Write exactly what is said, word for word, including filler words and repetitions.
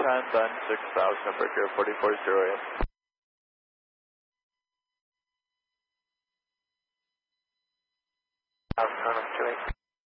time done, six thousand, temperature forty-four zero eight. Alpha, two eight.